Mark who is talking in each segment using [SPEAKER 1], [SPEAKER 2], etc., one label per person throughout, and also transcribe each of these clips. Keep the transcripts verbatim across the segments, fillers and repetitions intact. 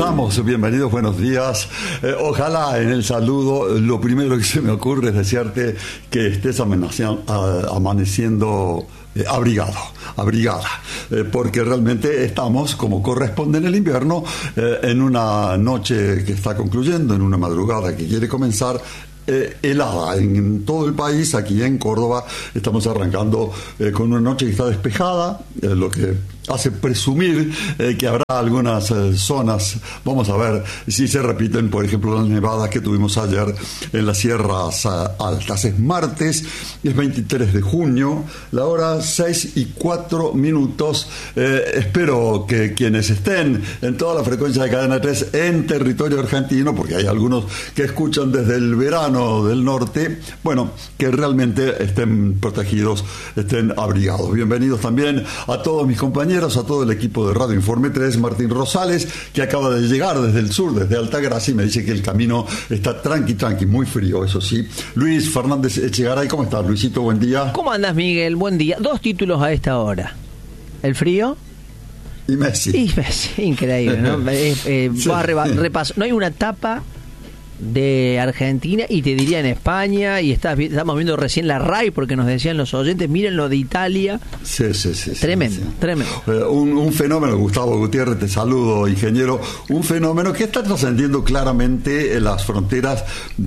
[SPEAKER 1] estamos? Bienvenidos, buenos días. Eh, ojalá en el saludo, lo primero que se me ocurre es desearte que estés amaneciendo eh, abrigado, abrigada, eh, porque realmente estamos, como corresponde en el invierno, eh, en una noche que está concluyendo, en una madrugada que quiere comenzar. Eh, helada en todo el país. Aquí en Córdoba estamos arrancando eh, con una noche que está despejada, eh, lo que hace presumir eh, que habrá algunas eh, zonas, vamos a ver si se repiten, por ejemplo, las nevadas que tuvimos ayer en las sierras uh, altas. Es martes, es veintitrés de junio, la hora seis y cuatro minutos. Eh, espero que quienes estén en toda la frecuencia de Cadena tres en territorio argentino, porque hay algunos que escuchan desde el verano del norte, bueno, que realmente estén protegidos, estén abrigados. Bienvenidos también a todos mis compañeros, a todo el equipo de Radio Informe tres, Martín Rosales, que acaba de llegar desde el sur, desde Altagracia, y me dice que el camino está tranqui, tranqui, muy frío, eso sí. Luis Fernández Echegaray, ¿cómo estás, Luisito? Buen día.
[SPEAKER 2] ¿Cómo andas, Miguel? Buen día. Dos títulos a esta hora. El frío
[SPEAKER 1] y Messi.
[SPEAKER 2] Y Messi, increíble, ¿no? eh, eh, sí. Va a reba- repaso. No hay una tapa de Argentina y te diría en España, y está, estamos viendo recién la R A I porque nos decían los oyentes, miren lo de Italia.
[SPEAKER 1] Sí, sí, sí.
[SPEAKER 2] Tremendo,
[SPEAKER 1] sí, sí.
[SPEAKER 2] tremendo.
[SPEAKER 1] Eh, un, un fenómeno, Gustavo Gutiérrez, te saludo, ingeniero, un fenómeno que está trascendiendo claramente las fronteras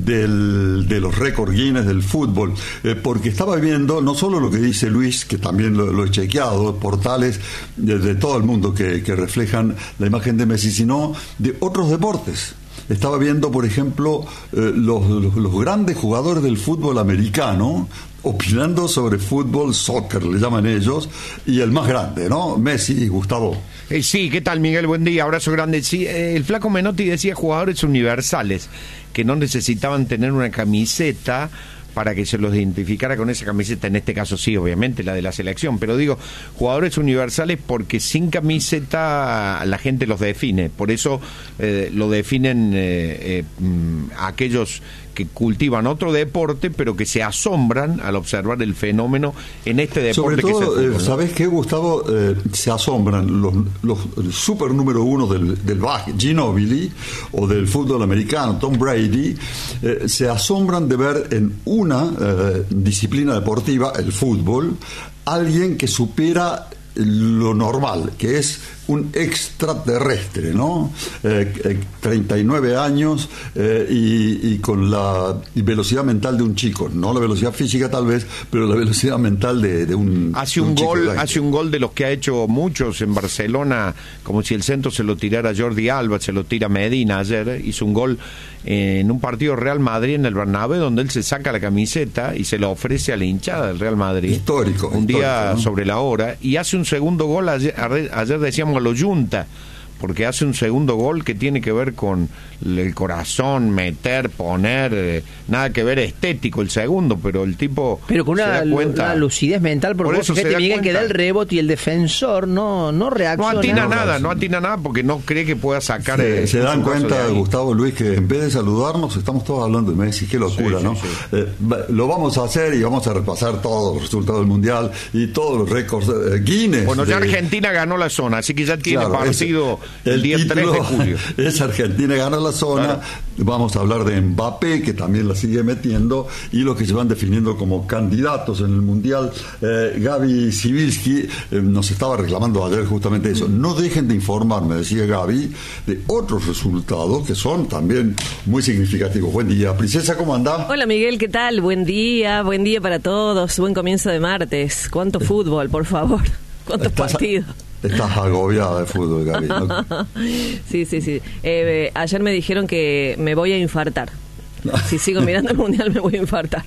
[SPEAKER 1] del, de los récord Guinness del fútbol, eh, porque estaba viendo no solo lo que dice Luis, que también lo, lo he chequeado, portales de, de todo el mundo que, que reflejan la imagen de Messi, sino de otros deportes. Estaba viendo, por ejemplo, eh, los, los, los grandes jugadores del fútbol americano opinando sobre fútbol, soccer, le llaman ellos, y el más grande, ¿no? Messi, Gustavo.
[SPEAKER 3] Eh, sí, ¿qué tal, Miguel? Buen día, abrazo grande. Sí, eh, el flaco Menotti decía jugadores universales, que no necesitaban tener una camiseta para que se los identificara con esa camiseta, en este caso sí, obviamente, la de la selección, pero digo, jugadores universales porque sin camiseta la gente los define, por eso eh, lo definen eh, eh, aquellos que cultivan otro deporte, pero que se asombran al observar el fenómeno en este deporte.
[SPEAKER 1] Sobre todo,
[SPEAKER 3] que es el fútbol, ¿no?
[SPEAKER 1] ¿Sabés qué, Gustavo? Eh, se asombran los, los el super número uno del, del básquet, Ginóbili, o del fútbol americano, Tom Brady, eh, se asombran de ver en una eh, disciplina deportiva, el fútbol, alguien que supera lo normal, que es un extraterrestre, ¿no? Eh, eh, treinta y nueve años eh, y, y con la velocidad mental de un chico, no la velocidad física tal vez, pero la velocidad mental de, de un
[SPEAKER 3] hace
[SPEAKER 1] de un,
[SPEAKER 3] un gol,
[SPEAKER 1] chico,
[SPEAKER 3] hace un gol de los que ha hecho muchos en Barcelona, como si el centro se lo tirara Jordi Alba, se lo tira Medina ayer, hizo un gol en un partido Real Madrid en el Bernabéu, donde él se saca la camiseta y se la ofrece a la hinchada del Real Madrid.
[SPEAKER 1] Histórico.
[SPEAKER 3] Un
[SPEAKER 1] histórico,
[SPEAKER 3] día
[SPEAKER 1] ¿no?
[SPEAKER 3] Sobre la hora, y hace un segundo gol, ayer, ayer decíamos a lo Yunta, porque hace un segundo gol que tiene que ver con el corazón, meter, poner, eh, nada que ver estético el segundo, pero el tipo
[SPEAKER 2] pero con una,
[SPEAKER 3] se da cuenta,
[SPEAKER 2] una lucidez mental, porque
[SPEAKER 3] por
[SPEAKER 2] vos
[SPEAKER 3] eso
[SPEAKER 2] fíjate, Miguel,
[SPEAKER 3] cuenta.
[SPEAKER 2] que da el rebote y el defensor no, no reacciona.
[SPEAKER 3] No atina nada, no atina nada porque no cree que pueda sacar.
[SPEAKER 1] Se,
[SPEAKER 3] eh,
[SPEAKER 1] se dan
[SPEAKER 3] un caso
[SPEAKER 1] cuenta,
[SPEAKER 3] de ahí.
[SPEAKER 1] Gustavo, Luis, que en vez de saludarnos estamos todos hablando de Messi, qué locura,
[SPEAKER 3] Sí,
[SPEAKER 1] ¿no?
[SPEAKER 3] sí, sí.
[SPEAKER 1] Eh, lo vamos a hacer y vamos a repasar todos los resultados del Mundial y todos los récords eh, Guinness.
[SPEAKER 3] Bueno, ya
[SPEAKER 1] de...
[SPEAKER 3] Argentina ganó la zona, así que ya tiene
[SPEAKER 1] Claro,
[SPEAKER 3] partido
[SPEAKER 1] es, el
[SPEAKER 3] el día tres de julio.
[SPEAKER 1] Es Argentina ganó la zona. Claro. Vamos a hablar de Mbappé, que también la sigue metiendo, y los que se van definiendo como candidatos en el Mundial. Eh, Gaby Sibilski eh, nos estaba reclamando ayer justamente eso. No dejen de informar, me decía Gaby, de otros resultados que son también muy significativos. Buen día, Princesa, ¿cómo anda?
[SPEAKER 4] Hola, Miguel, ¿qué tal? Buen día, buen día para todos. Buen comienzo de martes. ¿Cuánto fútbol, por favor? ¿Cuántos
[SPEAKER 1] ¿Estás
[SPEAKER 4] partidos?
[SPEAKER 1] A, estás agobiada de fútbol, Gaby, ¿no?
[SPEAKER 4] Sí, sí, sí. Eh, ayer me dijeron que me voy a infartar. Si sigo mirando el Mundial me voy a infartar.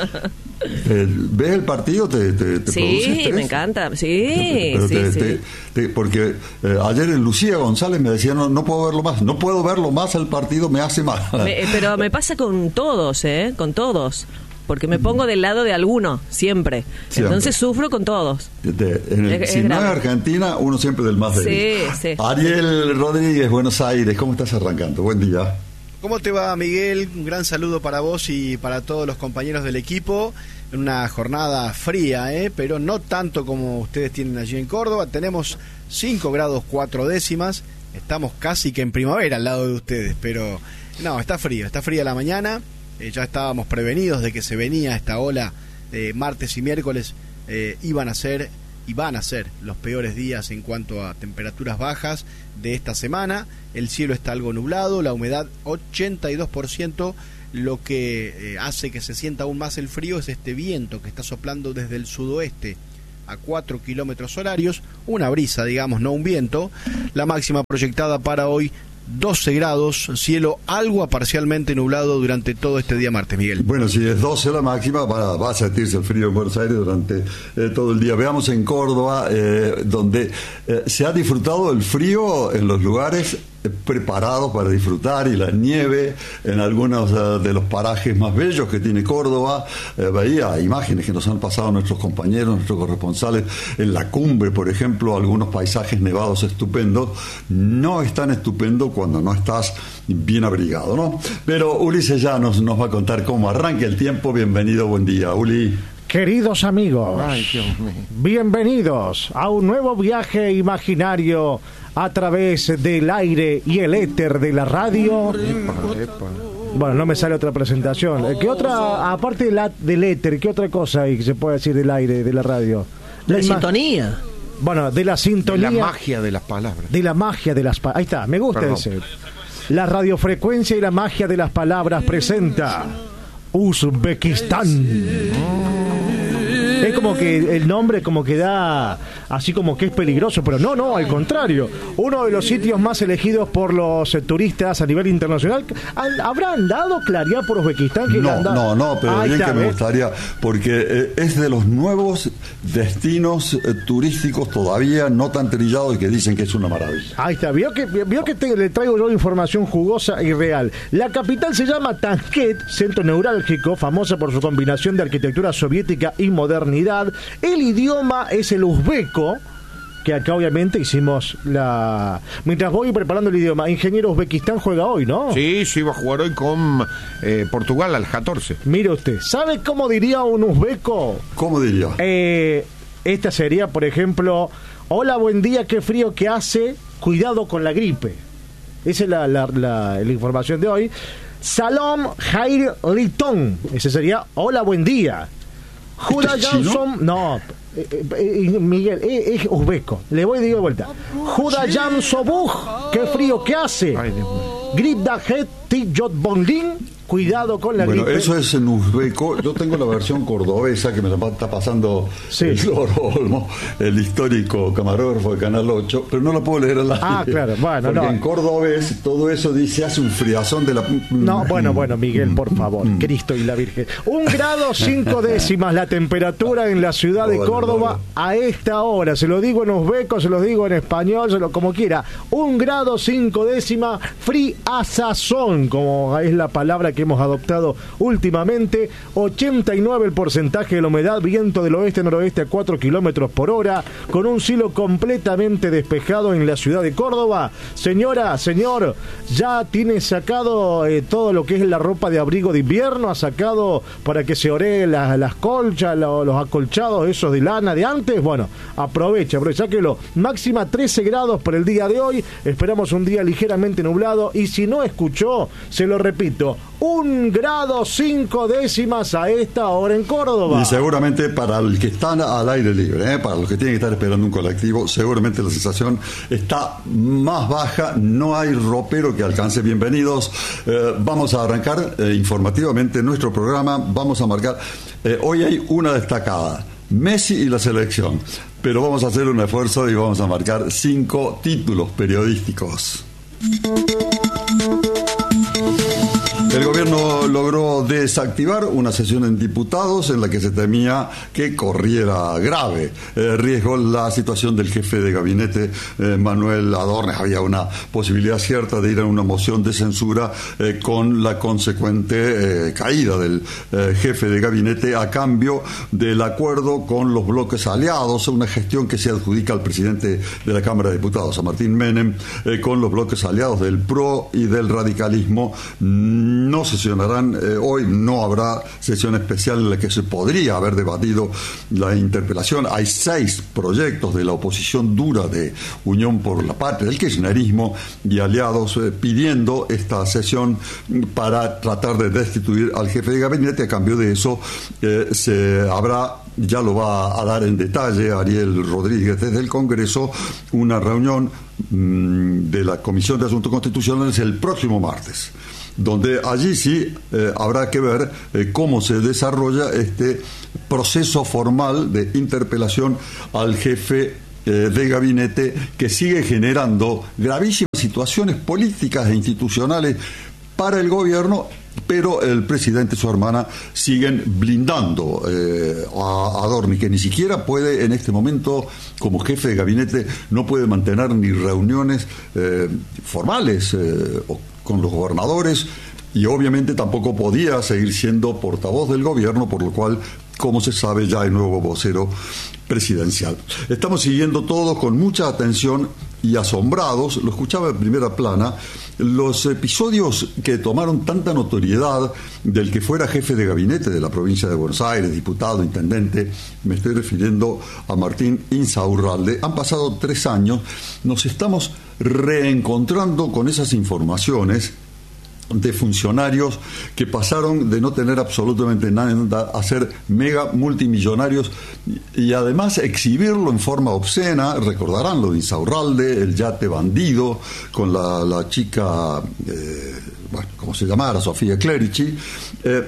[SPEAKER 1] Eh, ¿Ves el partido? ¿Te, te, te
[SPEAKER 4] sí, me encanta. Sí,
[SPEAKER 1] Pero
[SPEAKER 4] sí,
[SPEAKER 1] te,
[SPEAKER 4] sí.
[SPEAKER 1] Te, te, porque eh, ayer Lucía González me decía, no, no puedo verlo más. No puedo verlo más, el partido me hace mal.
[SPEAKER 4] Me, pero me pasa con todos, ¿eh? Con todos. Porque me pongo del lado de alguno, siempre. siempre. Entonces sufro con todos.
[SPEAKER 1] De, en el,
[SPEAKER 4] es,
[SPEAKER 1] si
[SPEAKER 4] es
[SPEAKER 1] no es Argentina, uno siempre del más débil.
[SPEAKER 4] Sí, sí.
[SPEAKER 1] Ariel Rodríguez, Buenos Aires, ¿cómo estás arrancando? Buen día.
[SPEAKER 5] ¿Cómo te va, Miguel? Un gran saludo para vos y para todos los compañeros del equipo. En una jornada fría, ¿eh? Pero no tanto como ustedes tienen allí en Córdoba. Tenemos cinco grados cuatro décimas. Estamos casi que en primavera al lado de ustedes, pero no, está frío, está fría la mañana. Eh, ya estábamos prevenidos de que se venía esta ola de martes y miércoles. Eh, iban a ser y van a ser los peores días en cuanto a temperaturas bajas de esta semana. El cielo está algo nublado, la humedad ochenta y dos por ciento, lo que eh, hace que se sienta aún más el frío es este viento que está soplando desde el sudoeste a cuatro kilómetros horarios, una brisa, digamos, no un viento. La máxima proyectada para hoy, doce grados, cielo algo a parcialmente nublado durante todo este día martes, Miguel.
[SPEAKER 1] Bueno, si es doce la máxima, va, va a sentirse el frío en Buenos Aires durante eh, todo el día. Veamos en Córdoba, eh, donde eh, se ha disfrutado el frío en los lugares eh, preparados para disfrutar, y la nieve en algunos eh, de los parajes más bellos que tiene Córdoba. Eh, veía imágenes que nos han pasado nuestros compañeros, nuestros corresponsales, en la cumbre, por ejemplo, algunos paisajes nevados estupendos. No es tan estupendo cuando no estás bien abrigado, ¿no? Pero Ulises ya nos, nos va a contar cómo arranca el tiempo. Bienvenido, buen día, Uli.
[SPEAKER 6] Queridos amigos,
[SPEAKER 3] Ay, Dios mío.
[SPEAKER 6] bienvenidos a un nuevo viaje imaginario a través del aire y el éter de la radio.
[SPEAKER 3] Epa, epa.
[SPEAKER 6] Bueno, no me sale otra presentación. ¿Qué otra, aparte de la, del éter, qué otra cosa hay que se puede decir del aire, de la radio?
[SPEAKER 2] La
[SPEAKER 6] ima-
[SPEAKER 2] sintonía.
[SPEAKER 6] Bueno, de la sintonía.
[SPEAKER 3] La magia de las palabras.
[SPEAKER 6] De la magia de las palabras. Ahí está, me gusta
[SPEAKER 3] Perdón.
[SPEAKER 6] ese. La radiofrecuencia y la magia de las palabras presenta Uzbekistán. Es como que el nombre como que da así como que es peligroso, pero no, no, al contrario. Uno de los sitios más elegidos por los eh, turistas a nivel internacional. ¿Han- ¿Habrán dado claridad por Uzbekistán? Que
[SPEAKER 1] No,
[SPEAKER 6] han dado-
[SPEAKER 1] no, no, pero
[SPEAKER 6] Ahí
[SPEAKER 1] bien
[SPEAKER 6] está,
[SPEAKER 1] que me
[SPEAKER 6] ¿ves?
[SPEAKER 1] gustaría, porque eh, es de los nuevos destinos eh, turísticos todavía no tan trillados y que dicen que es una maravilla.
[SPEAKER 6] Ahí está, vio que, vio que te- le traigo yo información jugosa y real. La capital se llama Tashkent, centro neurálgico, famosa por su combinación de arquitectura soviética y modernidad. El idioma es el uzbeco, que acá obviamente hicimos la... Mientras voy preparando el idioma, ingeniero, Uzbekistán juega hoy, ¿no?
[SPEAKER 3] Sí, sí, va a jugar hoy con eh, Portugal al catorce.
[SPEAKER 6] Mire usted, ¿sabe cómo diría un uzbeco?
[SPEAKER 1] ¿Cómo diría?
[SPEAKER 6] Eh, esta sería, por ejemplo, hola, buen día, qué frío que hace, cuidado con la gripe. Esa es la, la, la, la información de hoy. Salom Jair Liton, ese sería hola, buen día. Juda
[SPEAKER 1] ¿Este es chino?
[SPEAKER 6] Johnson, no, eh, eh, Miguel, eh, es uzbeco. Le voy a decir de vuelta. Juda Jam Sobuj, qué frío que hace.
[SPEAKER 3] Ay, Dios mío.
[SPEAKER 6] Gripda Het Tijot Bonlin, cuidado con la
[SPEAKER 1] Bueno,
[SPEAKER 6] gripe.
[SPEAKER 1] eso es en uzbeco. Yo tengo la versión cordobesa que me la está pasando
[SPEAKER 6] Sí.
[SPEAKER 1] el Loro Olmo, el histórico camarógrafo de Canal ocho, pero no la puedo leer al aire.
[SPEAKER 6] Ah, claro, bueno,
[SPEAKER 1] Porque
[SPEAKER 6] no.
[SPEAKER 1] en cordobés todo eso dice, hace un friazón de la...
[SPEAKER 6] No, bueno, bueno, Miguel, por favor, Cristo y la Virgen. Un grado cinco décimas la temperatura en la ciudad de
[SPEAKER 1] Hola,
[SPEAKER 6] Córdoba
[SPEAKER 1] hola.
[SPEAKER 6] a esta hora. Se lo digo en uzbeco, se lo digo en español, se lo como quiera. Un grado cinco décimas, friazazón, como es la palabra que hemos adoptado últimamente. ochenta y nueve el porcentaje de la humedad, viento del oeste-noroeste a cuatro kilómetros por hora, con un cielo completamente despejado en la ciudad de Córdoba. Señora, señor, ya tiene sacado eh, todo lo que es la ropa de abrigo de invierno, ha sacado para que se oree las, las colchas, lo- los acolchados esos de lana de antes. Bueno, aprovecha, aprovecha, sáquelo. Máxima trece grados para el día de hoy, esperamos un día ligeramente nublado, y si no escuchó, se lo repito, un grado cinco décimas a esta hora en Córdoba.
[SPEAKER 1] Y seguramente para el que están al aire libre, ¿eh? para los que tienen que estar esperando un colectivo, seguramente la sensación está más baja, no hay ropero que alcance. Bienvenidos, eh, vamos a arrancar eh, informativamente nuestro programa, vamos a marcar, eh, hoy hay una destacada, Messi y la selección, pero vamos a hacer un esfuerzo y vamos a marcar cinco títulos periodísticos. El gobierno logró desactivar una sesión en diputados en la que se temía que corriera grave eh, riesgo la situación del jefe de gabinete, eh, Manuel Adornes. Había una posibilidad cierta de ir a una moción de censura eh, con la consecuente eh, caída del eh, jefe de gabinete a cambio del acuerdo con los bloques aliados, una gestión que se adjudica al presidente de la Cámara de Diputados, a Martín Menem, eh, con los bloques aliados del P R O y del radicalismo. No sesionarán eh, hoy, no habrá sesión especial en la que se podría haber debatido la interpelación. Hay seis proyectos de la oposición dura de Unión por la Patria, del kirchnerismo y aliados, eh, pidiendo esta sesión para tratar de destituir al jefe de gabinete. A cambio de eso eh, se habrá, ya lo va a dar en detalle Ariel Rodríguez desde el Congreso, una reunión mmm, de la Comisión de Asuntos Constitucionales el próximo martes, donde allí sí eh, habrá que ver eh, cómo se desarrolla este proceso formal de interpelación al jefe eh, de gabinete, que sigue generando gravísimas situaciones políticas e institucionales para el gobierno, pero el presidente y su hermana siguen blindando eh, a Adorni, que ni siquiera puede en este momento, como jefe de gabinete, no puede mantener ni reuniones eh, formales eh, con los gobernadores, y obviamente tampoco podía seguir siendo portavoz del gobierno, por lo cual, como se sabe, ya hay nuevo vocero presidencial. Estamos siguiendo todos con mucha atención y asombrados, lo escuchaba en primera plana, los episodios que tomaron tanta notoriedad del que fuera jefe de gabinete de la provincia de Buenos Aires, diputado, intendente. Me estoy refiriendo a Martín Insaurralde. Han pasado tres años, nos estamos reencontrando con esas informaciones de funcionarios que pasaron de no tener absolutamente nada a ser mega multimillonarios, y además exhibirlo en forma obscena. Recordarán lo de Insaurralde, el yate bandido con la, la chica, eh, bueno, como se llamara, Sofía Clerici. Eh,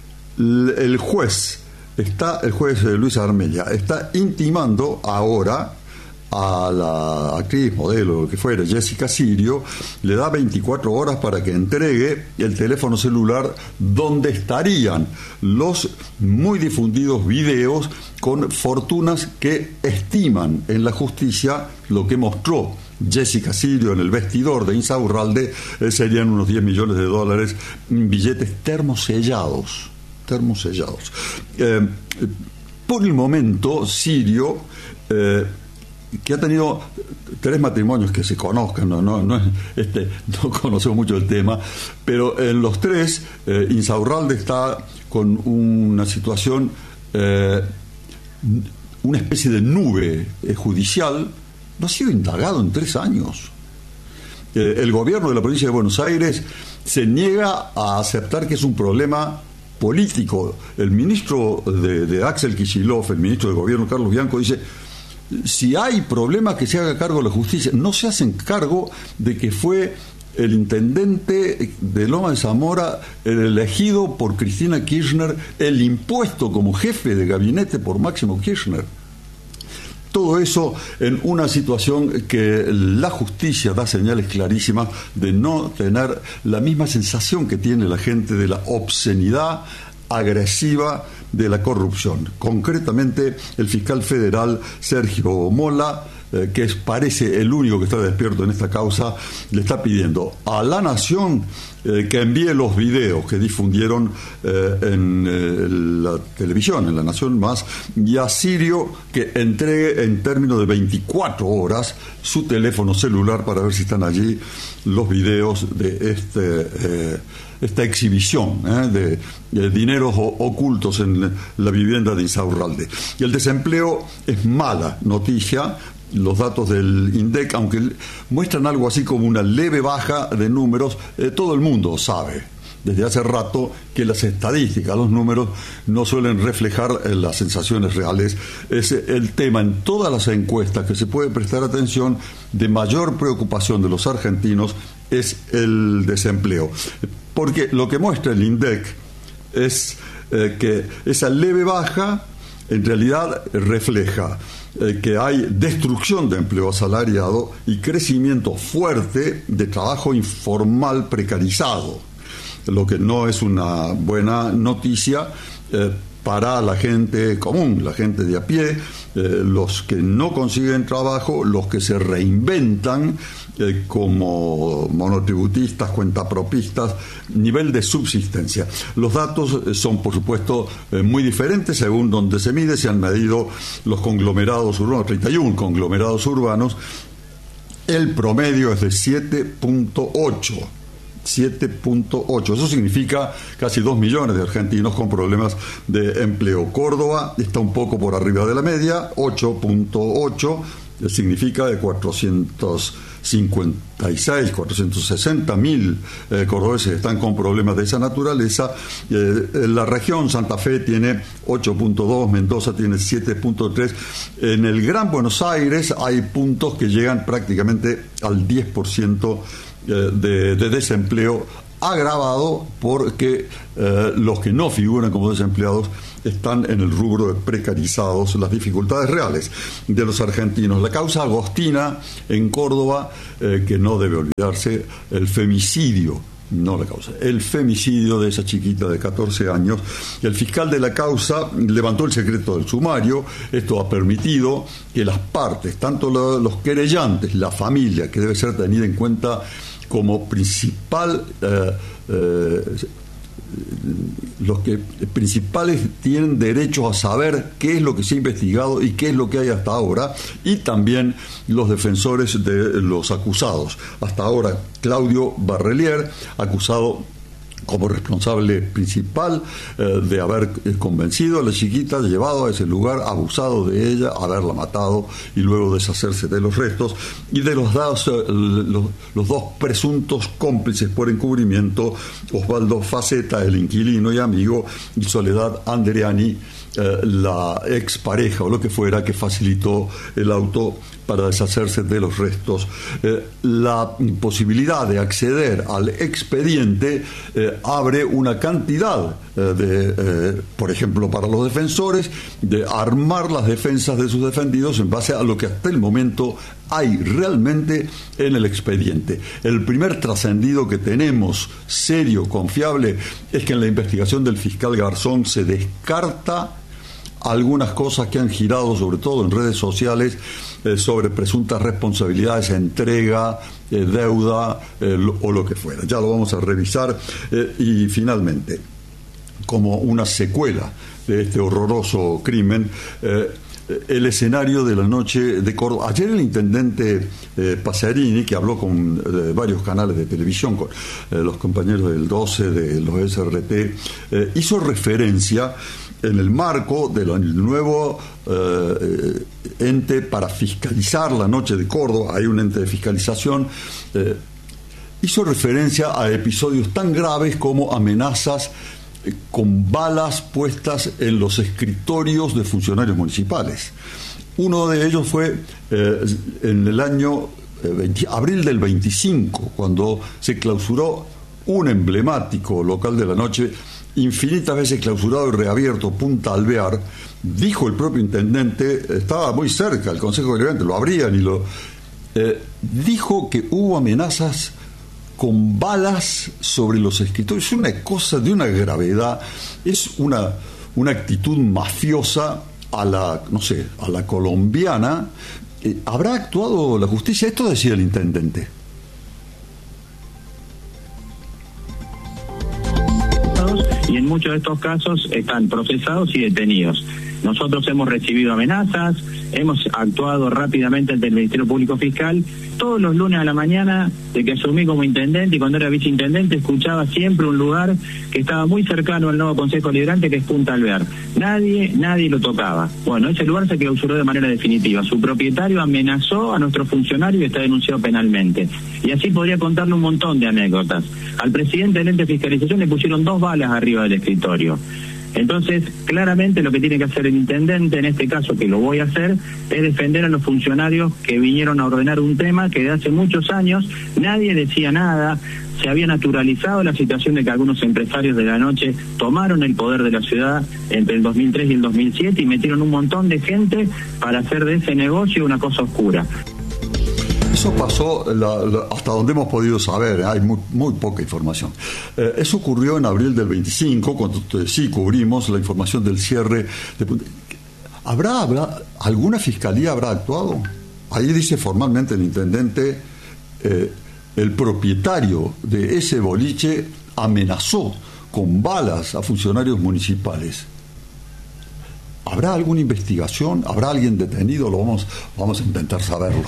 [SPEAKER 1] el juez está, el juez Luis Armella está intimando ahora a la actriz, modelo, lo que fuera, Jessica Sirio, le da veinticuatro horas para que entregue el teléfono celular donde estarían los muy difundidos videos con fortunas que estiman en la justicia. Lo que mostró Jessica Sirio en el vestidor de Insaurralde eh, serían unos diez millones de dólares en billetes termosellados. termosellados. Eh, por el momento, Sirio, eh, que ha tenido tres matrimonios que se conozcan, no, no, no, es, este, no conocemos mucho el tema, pero en los tres, eh, Insaurralde está con una situación, eh, una especie de nube eh, judicial. No ha sido indagado en tres años. Eh, el gobierno de la provincia de Buenos Aires se niega a aceptar que es un problema político. El ministro de, de Axel Kicillof, el ministro de gobierno Carlos Bianco, dice: si hay problemas, que se haga cargo la justicia. No se hacen cargo de que fue el intendente de Loma de Zamora el elegido por Cristina Kirchner, el impuesto como jefe de gabinete por Máximo Kirchner. Todo eso en una situación que la justicia da señales clarísimas de no tener la misma sensación que tiene la gente de la obscenidad agresiva de la corrupción. Concretamente, el fiscal federal Sergio Mola, eh, que es, parece el único que está despierto en esta causa, le está pidiendo a la Nación eh, que envíe los videos que difundieron eh, en eh, la televisión, en La Nación Más, y a Sirio que entregue en términos de veinticuatro horas su teléfono celular para ver si están allí los videos de este eh, esta exhibición eh, de, de dineros o, ocultos en la vivienda de Insaurralde. Y el desempleo es mala noticia. Los datos del INDEC, aunque muestran algo así como una leve baja de números, eh, todo el mundo sabe desde hace rato que las estadísticas, los números, no suelen reflejar eh, las sensaciones reales. Es el tema en todas las encuestas que se puede prestar atención de mayor preocupación de los argentinos, es el desempleo. Porque lo que muestra el INDEC es eh, que esa leve baja en realidad refleja eh, que hay destrucción de empleo asalariado y crecimiento fuerte de trabajo informal precarizado. lo que no es una buena noticia eh, para la gente común, la gente de a pie, eh, los que no consiguen trabajo, los que se reinventan eh, como monotributistas, cuentapropistas, nivel de subsistencia. Los datos eh, son, por supuesto, eh, muy diferentes según donde se mide. Se han medido los conglomerados urbanos, treinta y uno conglomerados urbanos. El promedio es de siete punto ocho. siete punto ocho. Eso significa casi dos millones de argentinos con problemas de empleo. Córdoba está un poco por arriba de la media, ocho punto ocho, significa de cuatrocientos cincuenta y seis, cuatrocientos sesenta mil eh, cordobeses están con problemas de esa naturaleza. Eh, en la región Santa Fe tiene ocho punto dos, Mendoza tiene siete punto tres. En el Gran Buenos Aires hay puntos que llegan prácticamente al diez por ciento De, de desempleo, agravado porque eh, los que no figuran como desempleados están en el rubro de precarizados, las dificultades reales de los argentinos. La causa agostina en Córdoba, eh, que no debe olvidarse, el femicidio, no la causa, el femicidio de esa chiquita de catorce años. El fiscal de la causa levantó el secreto del sumario. Esto ha permitido que las partes, tanto los, los querellantes, la familia, que debe ser tenida en cuenta como principal, eh, eh, los que principales tienen derecho a saber qué es lo que se ha investigado y qué es lo que hay hasta ahora, y también los defensores de los acusados. Hasta ahora, Claudio Barrelier, acusado como responsable principal eh, de haber convencido a la chiquita, llevado a ese lugar, abusado de ella, haberla matado y luego deshacerse de los restos, y de los dos, eh, los, los dos presuntos cómplices por encubrimiento, Osvaldo Faceta, el inquilino y amigo, y Soledad Andreani, eh, la expareja o lo que fuera que facilitó el auto para deshacerse de los restos. Eh, la posibilidad de acceder al expediente eh, abre una cantidad eh, de, eh, por ejemplo, para los defensores, de armar las defensas de sus defendidos en base a lo que hasta el momento hay realmente en el expediente. El primer trascendido que tenemos, serio, confiable, es que en la investigación del fiscal Garzón se descarta algunas cosas que han girado, sobre todo en redes sociales, eh, sobre presuntas responsabilidades, entrega, eh, deuda eh, lo, o lo que fuera. Ya lo vamos a revisar. Eh, y finalmente, como una secuela de este horroroso crimen, eh, el escenario de la noche de Córdoba. Ayer el intendente eh, Pacerini, que habló con eh, varios canales de televisión, con eh, los compañeros del doce, de los S R T, eh, hizo referencia en el marco del nuevo eh, ente para fiscalizar la noche de Córdoba. Hay un ente de fiscalización. Eh, hizo referencia a episodios tan graves como amenazas eh, con balas puestas en los escritorios de funcionarios municipales. Uno de ellos fue eh, en el año eh, veinte, abril del veinticinco, cuando se clausuró un emblemático local de la noche, infinitas veces clausurado y reabierto, Punta Alvear. Dijo el propio intendente, estaba muy cerca el Consejo Deliberante, lo abrían y lo... Eh, dijo que hubo amenazas con balas sobre los escritorios. Es una cosa de una gravedad, es una, una actitud mafiosa a la, no sé, a la colombiana. Eh, ¿Habrá actuado la justicia? Esto decía el intendente.
[SPEAKER 7] Y en muchos de estos casos están procesados y detenidos. Nosotros hemos recibido amenazas, hemos actuado rápidamente ante el Ministerio Público Fiscal. Todos los lunes a la mañana, de que asumí como intendente y cuando era viceintendente, escuchaba siempre un lugar que estaba muy cercano al nuevo Consejo Deliberante, que es Punta Alvear. Nadie, nadie lo tocaba. Bueno, ese lugar se clausuró de manera definitiva. Su propietario amenazó a nuestro funcionario y está denunciado penalmente. Y así podría contarle un montón de anécdotas. Al presidente del ente de fiscalización le pusieron dos balas arriba del escritorio. Entonces, claramente lo que tiene que hacer el intendente, en este caso, que lo voy a hacer, es defender a los funcionarios que vinieron a ordenar un tema que de hace muchos años nadie decía nada. Se había naturalizado la situación de que algunos empresarios de la noche tomaron el poder de la ciudad entre el dos mil tres y el dos mil siete y metieron un montón de gente para hacer de ese negocio una cosa oscura.
[SPEAKER 1] eso pasó, la, la, hasta donde hemos podido saber, ¿eh? Hay muy, muy poca información. Eh, eso ocurrió en abril del veinticinco, cuando eh, sí cubrimos la información del cierre de Punta. ¿Habrá, habrá, alguna fiscalía habrá actuado? Ahí dice formalmente el intendente, eh, el propietario de ese boliche amenazó con balas a funcionarios municipales. ¿Habrá alguna investigación? ¿Habrá alguien detenido? Lo vamos, vamos a intentar saberlo.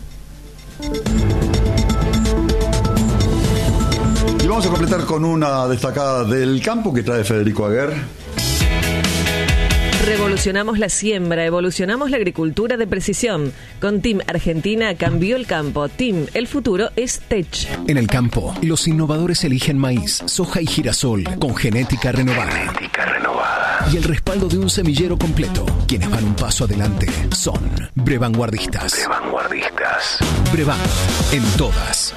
[SPEAKER 1] Y vamos a completar con una destacada del campo que trae Federico Aguer.
[SPEAKER 4] Revolucionamos la siembra, evolucionamos la agricultura de precisión. Con Team Argentina cambió el campo. Team, el futuro es Tech.
[SPEAKER 8] En el campo, los innovadores eligen maíz, soja y girasol con genética renovada. Genética renovada. Y el respaldo de un semillero completo. Quienes van un paso adelante son Brevanguardistas. Brevanguardistas. Brevan, en todas.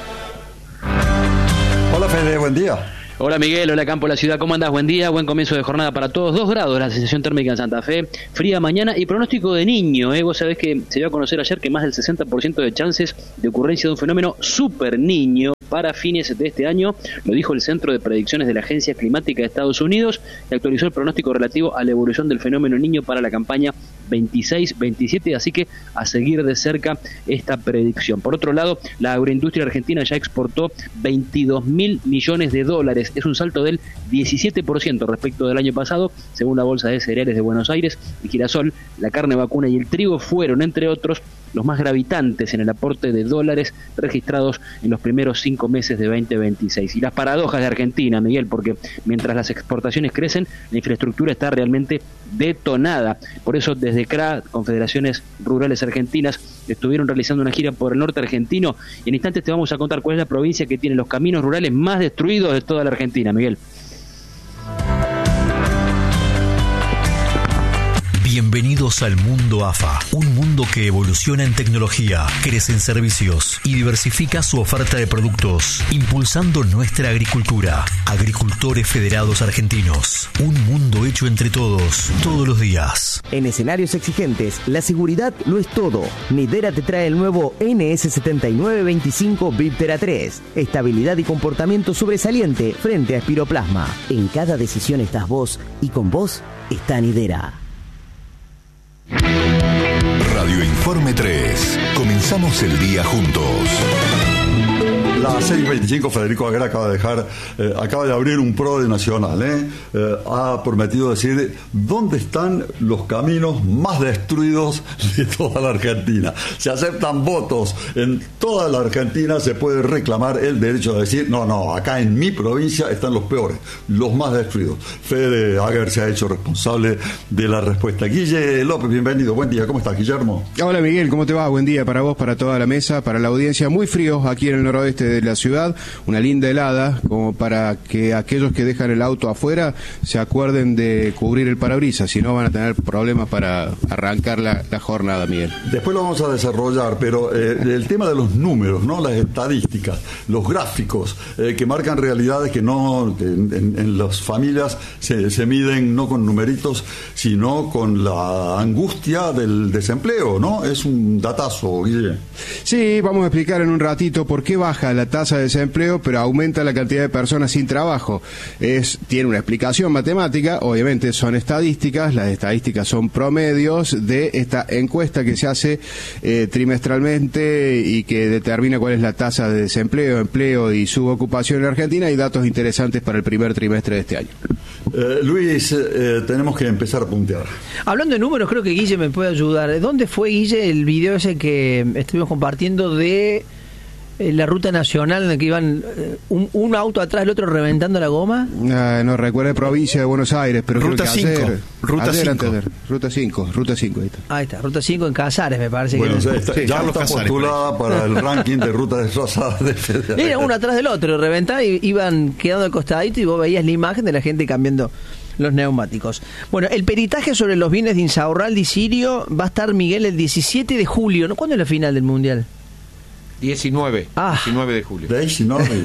[SPEAKER 1] Hola Fede, buen día.
[SPEAKER 9] Hola Miguel, hola Campo, la ciudad, ¿cómo andás? Buen día, buen comienzo de jornada para todos. Dos grados la sensación térmica en Santa Fe, fría mañana y pronóstico de niño, ¿eh? Vos sabés que se dio a conocer ayer que más del sesenta por ciento de chances de ocurrencia de un fenómeno super niño para fines de este año, lo dijo el Centro de Predicciones de la Agencia Climática de Estados Unidos, que actualizó el pronóstico relativo a la evolución del fenómeno niño para la campaña veintiséis veintisiete, así que a seguir de cerca esta predicción. Por otro lado, la agroindustria argentina ya exportó veintidós mil millones de dólares, es un salto del diecisiete por ciento respecto del año pasado, según la Bolsa de Cereales de Buenos Aires. El girasol, la carne vacuna y el trigo fueron, entre otros, los más gravitantes en el aporte de dólares registrados en los primeros cinco meses de veinte veintiséis. Y las paradojas de Argentina, Miguel, porque mientras las exportaciones crecen, la infraestructura está realmente detonada. Por eso, desde C R A, Confederaciones Rurales Argentinas, estuvieron realizando una gira por el norte argentino, y en instantes te vamos a contar cuál es la provincia que tiene los caminos rurales más destruidos de toda la Argentina, Miguel.
[SPEAKER 10] Bienvenidos al mundo A F A, un mundo que evoluciona en tecnología, crece en servicios y diversifica su oferta de productos, impulsando nuestra agricultura. Agricultores Federados Argentinos, un mundo hecho entre todos, todos los días.
[SPEAKER 11] En escenarios exigentes, la seguridad lo es todo. Nidera te trae el nuevo N S setenta y nueve veinticinco Viptera tres. Estabilidad y comportamiento sobresaliente frente a espiroplasma. En cada decisión estás vos y con vos está Nidera.
[SPEAKER 12] Radio Informe tres. Comenzamos el día juntos.
[SPEAKER 1] Las seis veinticinco, Federico Aguer acaba de dejar, eh, acaba de abrir un PRODE nacional, ¿eh? Eh, ha prometido decir dónde están los caminos más destruidos de toda la Argentina. Se aceptan votos en toda la Argentina, se puede reclamar el derecho a decir, no, no, acá en mi provincia están los peores, los más destruidos. Fede Aguer se ha hecho responsable de la respuesta. Guille López, bienvenido, buen día, ¿cómo estás, Guillermo?
[SPEAKER 13] Hola Miguel, ¿cómo te va? Buen día para vos, para toda la mesa, para la audiencia. Muy frío aquí en el noroeste de la ciudad, una linda helada, como para que aquellos que dejan el auto afuera se acuerden de cubrir el parabrisas, si no van a tener problemas para arrancar la, la jornada, Miguel.
[SPEAKER 1] Después lo vamos a desarrollar, pero eh, el tema de los números, ¿no? Las estadísticas, los gráficos, eh, que marcan realidades que no, que en, en, en las familias se, se miden no con numeritos, sino con la angustia del desempleo, ¿no? Es un datazo, Guille.
[SPEAKER 13] Sí, vamos a explicar en un ratito por qué baja la tasa de desempleo, pero aumenta la cantidad de personas sin trabajo. Es, tiene una explicación matemática, obviamente son estadísticas, las estadísticas son promedios de esta encuesta que se hace eh, trimestralmente y que determina cuál es la tasa de desempleo, empleo y subocupación en Argentina, y datos interesantes para el primer trimestre de este año.
[SPEAKER 1] Eh, Luis, eh, tenemos que empezar a puntear.
[SPEAKER 2] Hablando de números, creo que Guille me puede ayudar. ¿Dónde fue, Guille, el video ese que estuvimos compartiendo de la ruta nacional en la que iban un, un auto atrás del otro reventando la goma?
[SPEAKER 13] Uh, no recuerdo, provincia de Buenos Aires, pero
[SPEAKER 5] Ruta cinco. Ruta cinco.
[SPEAKER 13] Ruta cinco, Ruta cinco, ahí está.
[SPEAKER 2] Ahí está, Ruta cinco en Casares, me parece.
[SPEAKER 1] Bueno,
[SPEAKER 2] que
[SPEAKER 1] ya está, sí, ya está postulada para el ranking de rutas destrozadas de Federal.
[SPEAKER 2] Era uno atrás del otro, reventaba y iban quedando al costadito y vos veías la imagen de la gente cambiando los neumáticos. Bueno, el peritaje sobre los bienes de Insaurralde y Sirio va a estar, Miguel, el diecisiete de julio, ¿no? ¿Cuándo es la final del Mundial?
[SPEAKER 3] diecinueve,
[SPEAKER 2] ah.
[SPEAKER 3] diecinueve de julio.
[SPEAKER 1] diecinueve.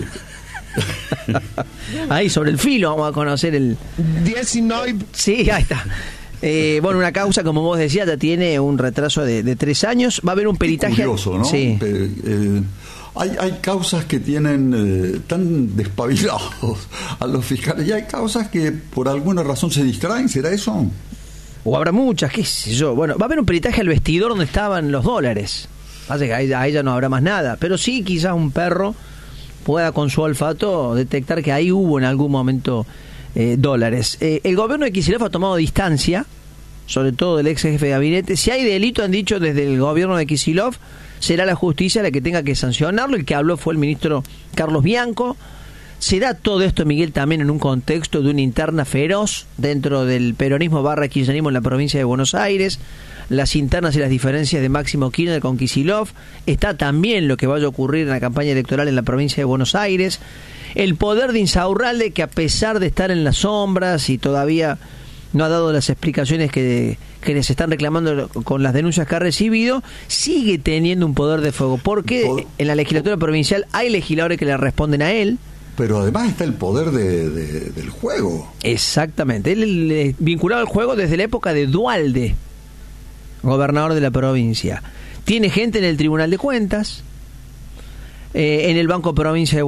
[SPEAKER 2] Ahí, sobre el filo, vamos a conocer el...
[SPEAKER 3] diecinueve.
[SPEAKER 2] Sí, ahí está. Eh, bueno, una causa, como vos decías, ya tiene un retraso de, de tres años. Va a haber un peritaje.
[SPEAKER 1] Qué curioso, ¿no?
[SPEAKER 2] Sí.
[SPEAKER 1] Eh, eh, hay, hay causas que tienen eh, tan despabilados a los fiscales y hay causas que por alguna razón se distraen. ¿Será eso?
[SPEAKER 2] O habrá muchas, qué sé yo. Bueno, va a haber un peritaje al vestidor donde estaban los dólares. Pasa que ahí, ahí ya no habrá más nada. Pero sí, quizás un perro pueda con su olfato detectar que ahí hubo en algún momento eh, dólares. Eh, el gobierno de Kicillof ha tomado distancia, sobre todo del ex jefe de gabinete. Si hay delito, han dicho desde el gobierno de Kicillof, será la justicia la que tenga que sancionarlo. El que habló fue el ministro Carlos Bianco. Se da todo esto, Miguel, también en un contexto de una interna feroz dentro del peronismo barra kirchnerismo en la provincia de Buenos Aires. Las internas y las diferencias de Máximo Kirchner con Kicillof. Está también lo que vaya a ocurrir en la campaña electoral en la provincia de Buenos Aires. El poder de Insaurralde, que a pesar de estar en las sombras y todavía no ha dado las explicaciones que, que les están reclamando con las denuncias que ha recibido, sigue teniendo un poder de fuego. Porque en la legislatura provincial hay legisladores que le responden a él.
[SPEAKER 1] Pero además está el poder de, de, del juego.
[SPEAKER 2] Exactamente. Él es vinculado al juego desde la época de Duhalde, gobernador de la provincia. Tiene gente en el Tribunal de Cuentas, eh, en el Banco Provincia de